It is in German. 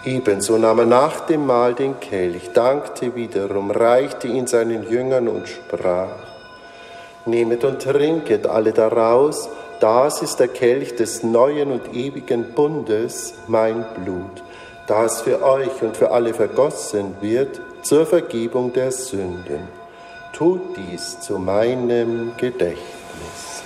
Ebenso nahm er nach dem Mahl den Kelch, dankte wiederum, reichte ihn seinen Jüngern und sprach: Nehmet und trinket alle daraus, das ist der Kelch des neuen und ewigen Bundes, mein Blut, das für euch und für alle vergossen wird zur Vergebung der Sünden. Tut dies zu meinem Gedächtnis.